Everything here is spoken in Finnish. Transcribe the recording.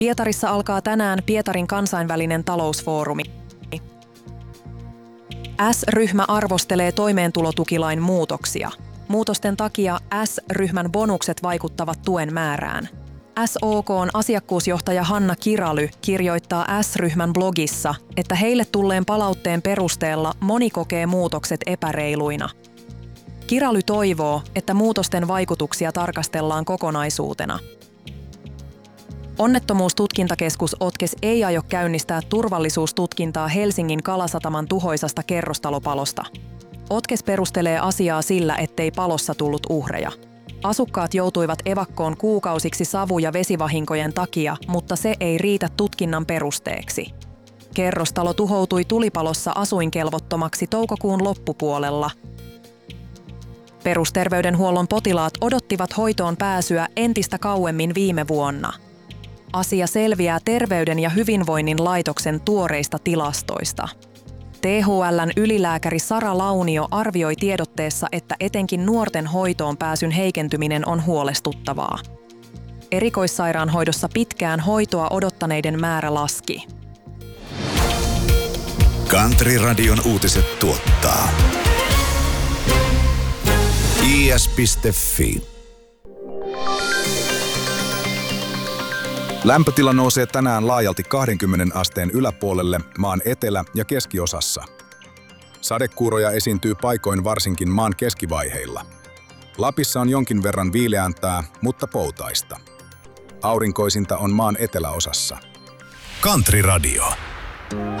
Pietarissa alkaa tänään Pietarin kansainvälinen talousfoorumi. S-ryhmä arvostelee toimeentulotukilain muutoksia. Muutosten takia S-ryhmän bonukset vaikuttavat tuen määrään. SOK:n asiakkuusjohtaja Hanna Kiraly kirjoittaa S-ryhmän blogissa, että heille tulleen palautteen perusteella moni kokee muutokset epäreiluina. Kiraly toivoo, että muutosten vaikutuksia tarkastellaan kokonaisuutena. Onnettomuustutkintakeskus OTKES ei aio käynnistää turvallisuustutkintaa Helsingin Kalasataman tuhoisasta kerrostalopalosta. OTKES perustelee asiaa sillä, ettei palossa tullut uhreja. Asukkaat joutuivat evakkoon kuukausiksi savu- ja vesivahinkojen takia, mutta se ei riitä tutkinnan perusteeksi. Kerrostalo tuhoutui tulipalossa asuinkelvottomaksi toukokuun loppupuolella. Perusterveydenhuollon potilaat odottivat hoitoon pääsyä entistä kauemmin viime vuonna. Asia selviää Terveyden ja hyvinvoinnin laitoksen tuoreista tilastoista. THL:n ylilääkäri Sara Launio arvioi tiedotteessa, että etenkin nuorten hoitoon pääsyn heikentyminen on huolestuttavaa. Erikoissairaanhoidossa pitkään hoitoa odottaneiden määrä laski. Country-radion uutiset tuottaa is.fi. Lämpötila nousee tänään laajalti 20 asteen yläpuolelle maan etelä- ja keskiosassa. Sadekuuroja esiintyy paikoin varsinkin maan keskivaiheilla. Lapissa on jonkin verran viileämpää, mutta poutaista. Aurinkoisinta on maan eteläosassa. Country Radio.